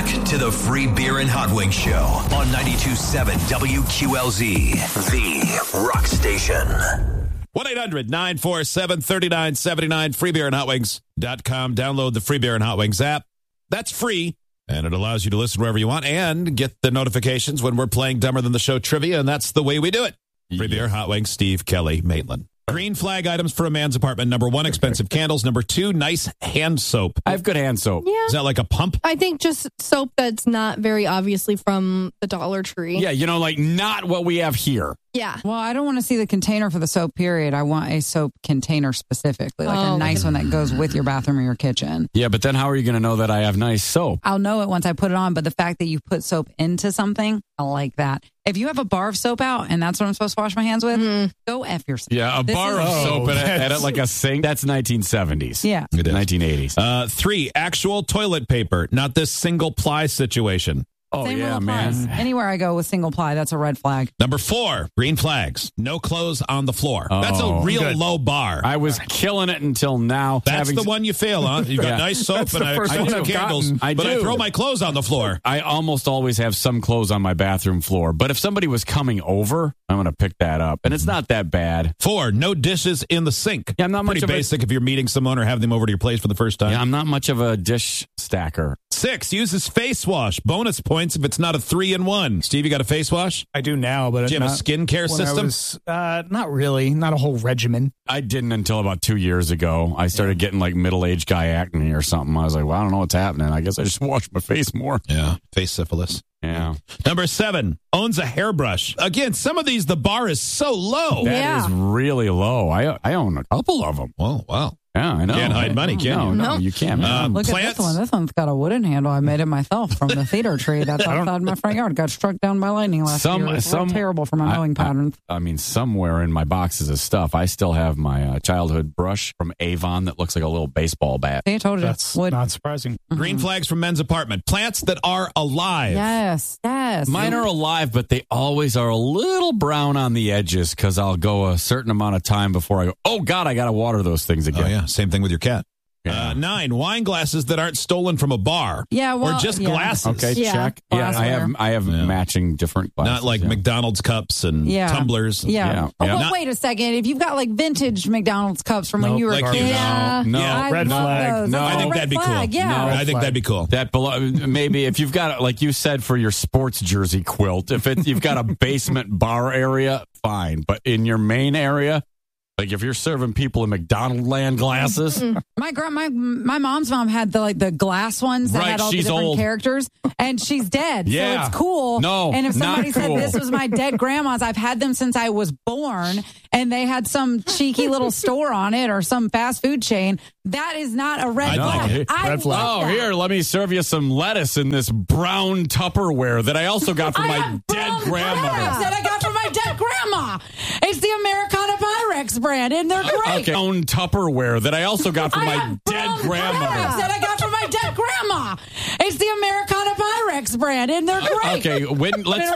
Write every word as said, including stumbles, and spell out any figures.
back to the Free Beer and Hot Wings Show on ninety-two point seven W Q L Z, the rock station. one eight hundred nine four seven three nine seven nine, free beer and hot wings dot com. Download the Free Beer and Hot Wings app. That's free, and it allows you to listen wherever you want and get the notifications when we're playing Dumber Than the Show trivia, and that's the way we do it. Free Beer, Hot Wings, Steve, Kelly, Maitland. Green flag items for a man's apartment. Number one, expensive candles. Number two, nice hand soap. I have good hand soap. Yeah. Is that like a pump? I think just soap that's not very obviously from the Dollar Tree. Yeah, you know, like not what we have here. Yeah. Well, I don't want to see the container for the soap, period. I want a soap container specifically, like Oh. a nice one that goes with your bathroom or your kitchen. Yeah, but then how are you going to know that I have nice soap? I'll know it once I put it on, but the fact that you put soap into something, I like that. If you have a bar of soap out and that's what I'm supposed to wash my hands with, Mm. go F yourself. Yeah, a This bar is- of soap at, a, at a, that's- like a sink, that's nineteen seventies. Yeah. It is. nineteen eighties. Uh, three, actual toilet paper, not this single ply situation. Oh, Same yeah, rule applies. man. Anywhere I go with single ply, that's a red flag. Number four, green flags, no clothes on the floor. That's a Oh, real good. low bar. I was killing it until now. That's having the one you fail on. You've got Yeah. nice soap That's and the I first I one do I've candles, gotten. I but I do. throw my clothes on the floor. I almost always have some clothes on my bathroom floor. But if somebody was coming over, I'm going to pick that up. And it's not that bad. Four, no dishes in the sink. Yeah, I'm not much Pretty of a- basic if you're meeting someone or having them over to your place for the first time. Yeah, I'm not much of a dish stacker. Six, uses face wash. Bonus points if it's not a three in one. Steve, you got a face wash? I do now, but Do you have a not- skincare when I system? was, uh, not really, not a whole regimen. I didn't until about two years ago. I started getting like middle-aged guy acne or something. I was like, well, I don't know what's happening. I guess I just wash my face more. Yeah, face syphilis. Yeah. Number seven, owns a hairbrush. Again, some of these, the bar is so low. That is Yeah. really low. I I own a couple of them. Oh, wow. Yeah, I know. Can't hide money, can no, you? No, No. you can't. Uh, Look Plants? at this one. This one's got a wooden handle. I made it myself from the theater tree that's outside my front yard. Got struck down by lightning last Some- year. It's some- terrible for my I- mowing I- patterns. I mean, somewhere in my boxes of stuff, I still have my uh, childhood brush from Avon that looks like a little baseball bat. See, I told you. That's Wood. not surprising. Green flags from men's apartment. Plants that are alive. Yes, yes. Mine are alive, but they always are a little brown on the edges because I'll go a certain amount of time before I go, oh, God, I got to water those things again. Oh, yeah. Same thing with your cat. Yeah. Uh, nine, wine glasses that aren't stolen from a bar. Yeah, well, or just yeah. glasses. Okay, Yeah. check. Yeah, I have I have Yeah. matching different glasses. Not like yeah. McDonald's cups and Yeah. tumblers. Yeah. Yeah. Oh, Yeah. but Not- wait a second. If you've got like vintage McDonald's cups from when Nope. you were Like a you- kid, Yeah. No, I red love flag. those. No. That's I a think red that'd be cool. flag, Yeah. No. I think flag. that'd be cool. That below, maybe if you've got, like you said, for your sports jersey quilt, if it, you've got a basement bar area, fine. But in your main area, like if you're serving people in McDonald land glasses, My gra- my my mom's mom had the like the glass ones that Right, had all she's the different old. characters, and she's dead. Yeah. So it's cool. No, and if not somebody said cool. this was my dead grandma's, I've had them since I was born, and they had some cheeky little store on it or some fast food chain. That is not a red I flag. like it. I Red flag. love oh, that. here, let me serve you some lettuce in this brown Tupperware that I also got from I my have dead brown grandmother. Pyrex that I got from my dead grandma. It's the Americana Pyrex brand, and they're great. Okay, own Tupperware that I also got from I my have dead brown grandmother. Pyrex that I got from my dead grandma. It's the Americana Pyrex brand, and they're great. Okay, when, let's